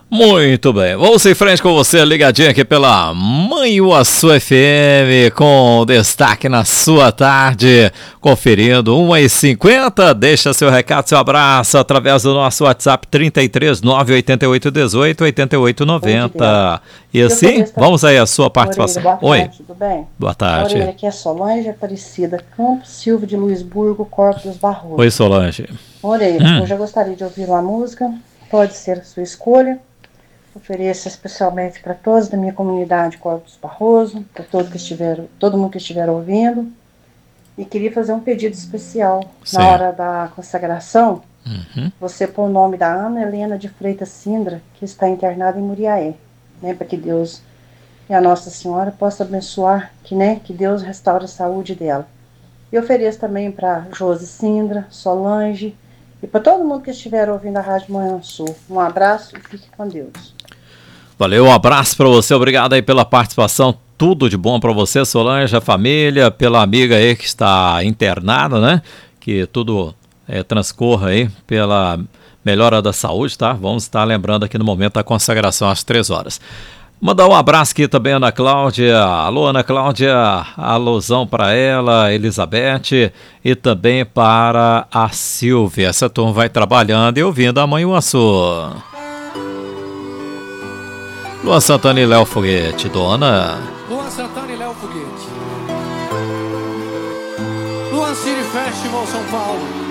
Muito bem, vamos em frente com você, ligadinho aqui pela Manhuaçu FM, com destaque na sua tarde, conferindo 1h50, deixa seu recado, seu abraço, através do nosso WhatsApp 33 988 18 88 90. E assim, vamos aí a sua participação. Boa tarde, Oi. tudo bem? Boa tarde. Aqui é Solange Aparecida Campos Silva de Luisburgo, Corpo dos Barrosos. Oi, Solange. Moreira, hoje eu gostaria de ouvir uma música, pode ser a sua escolha. Ofereço especialmente para todos da minha comunidade Corpo dos Barrosos, para todo mundo que estiver ouvindo. E queria fazer um pedido especial. Sim. Na hora da consagração, você pôr o nome da Ana Helena de Freitas Sindra, que está internada em Muriaé. Né, para que Deus e a Nossa Senhora possa abençoar, que Deus restaure a saúde dela. E ofereço também para Josi Sindra, Solange e para todo mundo que estiver ouvindo a Rádio Manhuaçu. Um abraço e fique com Deus. Valeu, um abraço para você, obrigado aí pela participação, tudo de bom para você, Solange, a família, pela amiga aí que está internada, né? Que tudo transcorra aí pela melhora da saúde, tá? Vamos estar lembrando aqui no momento da consagração às 3 horas. Mandar um abraço aqui também a Ana Cláudia. Alô, Ana Cláudia, alusão para ela, Elizabeth e também para a Silvia. Essa turma vai trabalhando e ouvindo a Manhuaçu. Luan Santana e Léo Foguete, dona. Luan Santana e Léo Foguete. Luan City Festival São Paulo.